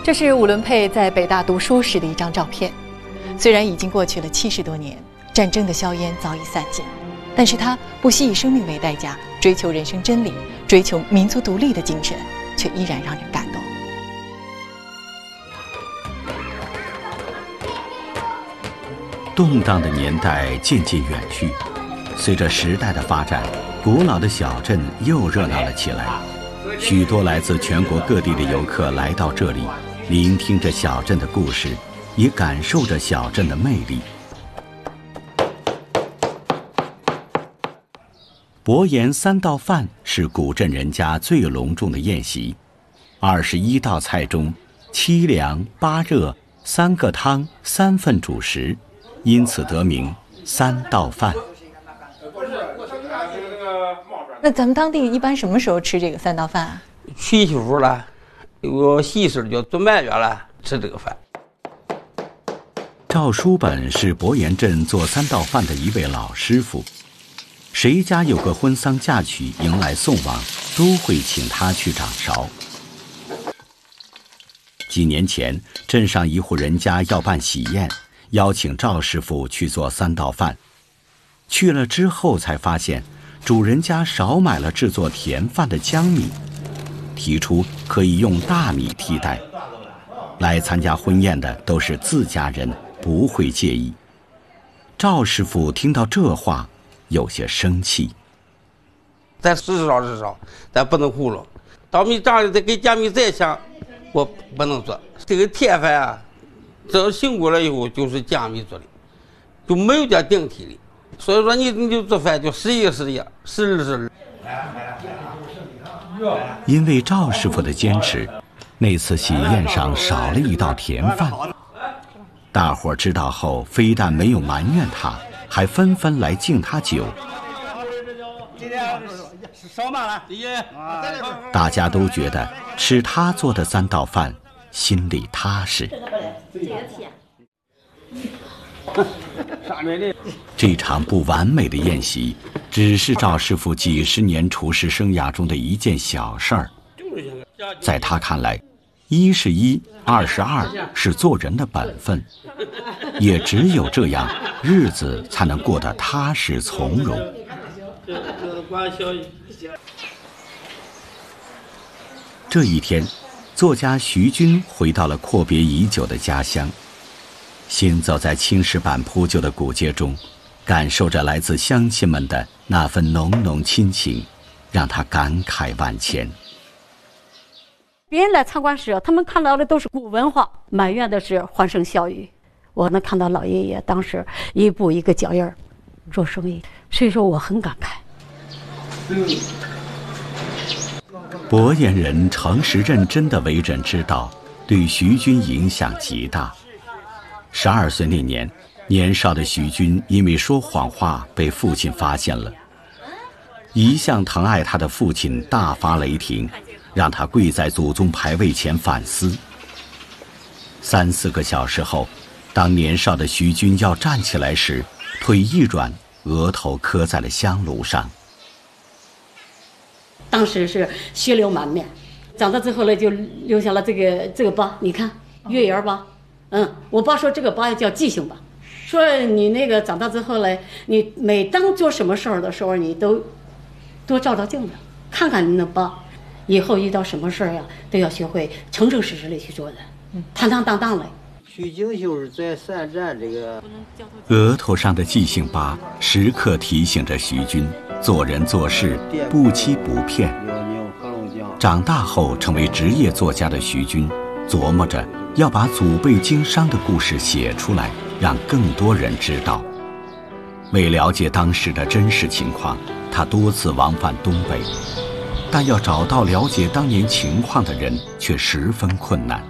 这是伍伦佩在北大读书时的一张照片。虽然已经过去了70多年，战争的硝烟早已散尽，但是他不惜以生命为代价，追求人生真理，追求民族独立的精神，却依然让人感动。 动荡的年代渐渐远去，随着时代的发展，古老的小镇又热闹了起来。许多来自全国各地的游客来到这里，聆听着小镇的故事，也感受着小镇的魅力。伯颜3道饭是古镇人家最隆重的宴席，21道菜中7凉8热3个汤3份主食，因此得名3道饭。 那咱们当地一般什么时候吃这个3道饭啊？ 娶媳妇了，有个喜事就做满月了，吃这个饭。 赵书本是伯颜镇做3道饭的一位老师傅，谁家有个婚丧嫁娶迎来送往，都会请他去掌勺。几年前，镇上一户人家要办喜宴，邀请赵师傅去做3道饭。去了之后才发现，主人家少买了制作甜饭的江米，提出可以用大米替代。来参加婚宴的都是自家人，不会介意。赵师傅听到这话，有些生气。 咱至少，咱不能糊弄。稻米长的再给江米再香，我不能做。这个甜饭啊，这醒过来以后就是江米做的，就没有点顶替的。所以说你就做饭就时一时一，时日。 因为赵师傅的坚持，那次喜宴上少了一道甜饭。大伙知道后，非但没有埋怨他，还纷纷来敬他酒。大家都觉得吃他做的3道饭，心里踏实。这场不完美的宴席，只是赵师傅几10年厨师生涯中的一件小事儿。在他看来，1是1，2是2，是做人的本分。也只有这样，日子才能过得踏实从容。这一天，作家徐军回到了阔别已久的家乡。行走在青石板铺就的古街中，感受着来自乡亲们的那份浓浓亲情，让他感慨万千。 别人来参观时，他们看到的都是古文化，埋怨的是欢声笑语。我能看到老爷爷当时一步一个脚印儿做生意，所以说我很感慨。 伯颜人诚实认真的为人之道，对徐军影响极大。12岁那年，年少的徐军因为说谎话被父亲发现了。一向疼爱他的父亲大发雷霆，让他跪在祖宗牌位前反思。3、4个小时后，当年少的徐军要站起来时，腿一软，额头磕在了香炉上。 当时是血流满面，长大之后呢，就留下了这个疤，你看月牙疤。我爸说这个疤叫记性疤，说你那个长大之后呢，你每当做什么事儿的时候，你都多照照镜子，看看你那疤，以后遇到什么事儿呀，都要学会诚诚实实的去做人，坦坦荡荡的。 徐景秀在3站这个额头上的记性疤，时刻提醒着徐军做人做事不欺不骗。长大后成为职业作家的徐军，琢磨着要把祖辈经商的故事写出来，让更多人知道。为了解当时的真实情况，他多次往返东北，但要找到了解当年情况的人却十分困难。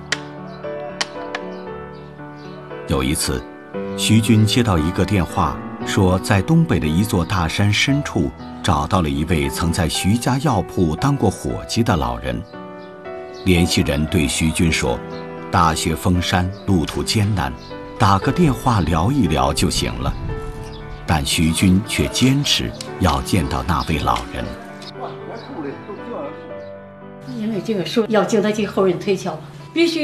有一次，徐军接到一个电话，说在东北的一座大山深处找到了一位曾在徐家药铺当过伙计的老人。联系人对徐军说，大雪封山，路途艰难，打个电话聊一聊就行了。但徐军却坚持要见到那位老人。 因为这个树要经得起后人推敲，必须